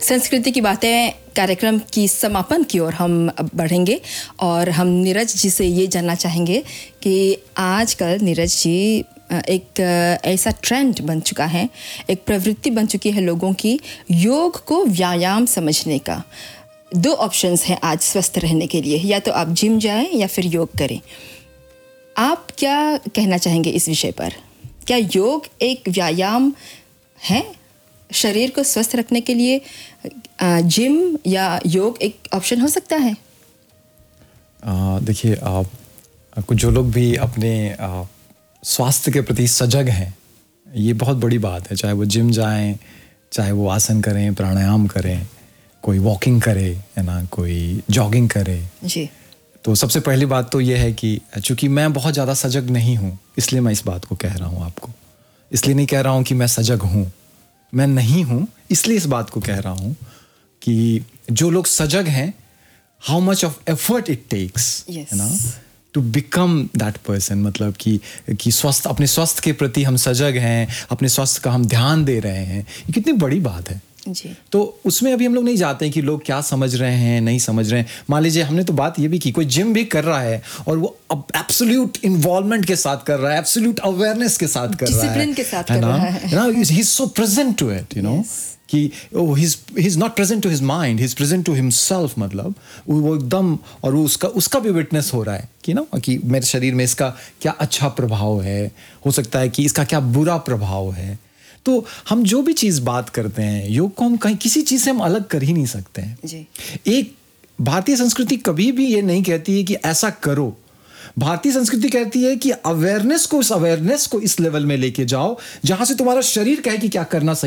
संस्कृति की बातें कार्यक्रम की समापन की ओर हम अब बढ़ेंगे और हम नीरज जी से ये जानना चाहेंगे कि आजकल नीरज जी एक ऐसा ट्रेंड बन चुका है, एक प्रवृत्ति बन चुकी है लोगों की योग को व्यायाम समझने का। दो ऑप्शंस हैं आज स्वस्थ रहने के लिए, या तो आप जिम जाएं या फिर योग करें। आप क्या कहना चाहेंगे इस विषय पर? क्या योग एक व्यायाम है? शरीर को स्वस्थ रखने के लिए जिम या योग एक ऑप्शन हो सकता है? देखिए, आपको जो लोग भी अपने स्वास्थ्य के प्रति सजग हैं, ये बहुत बड़ी बात है। चाहे वो जिम जाएं, चाहे वो आसन करें, प्राणायाम करें, कोई वॉकिंग करे, है ना, कोई जॉगिंग करे जी। तो सबसे पहली बात तो ये है कि चूंकि मैं बहुत ज़्यादा सजग नहीं हूँ, इसलिए मैं इस बात को कह रहा हूँ आपको। इसलिए नहीं कह रहा हूँ कि मैं सजग हूँ, मैं नहीं हूँ, इसलिए इस बात को कह रहा हूँ कि जो लोग सजग हैं, how much of effort it takes, है ना, टू बिकम दैट पर्सन। मतलब कि स्वस्थ, अपने स्वास्थ्य के प्रति हम सजग हैं, अपने स्वास्थ्य का हम ध्यान दे रहे हैं, ये कितनी बड़ी बात है जी। तो उसमें अभी हम लोग नहीं जाते हैं कि लोग क्या समझ रहे हैं, नहीं समझ रहे हैं। मान लीजिए हमने तो बात ये भी की, कोई जिम भी कर रहा है और वो एब्सोल्यूट इन्वॉल्वमेंट के साथ कर रहा है, एब्सोल्यूट अवेयरनेस के साथ कर रहा है, डिसिप्लिन के साथ कर रहा है ना, he is so present to it, you know, कि he is not present to his mind, he is present to himself. मतलब वो एकदम, और वो उसका भी विटनेस हो रहा है कि ना, कि मेरे शरीर में इसका क्या अच्छा प्रभाव है, हो सकता है कि इसका क्या बुरा प्रभाव है। तो हम जो भी चीज़ बात करते हैं, योग को हम कहीं किसी चीज़ से हम अलग कर ही नहीं सकते हैं जी। एक भारतीय संस्कृति कभी भी ये नहीं कहती है कि ऐसा करो। भारतीय संस्कृति कहती है कि अवेयरनेस को इस लेवल में लेके जाओ जहां से तुम्हारा शरीर कहे कि क्या करना सही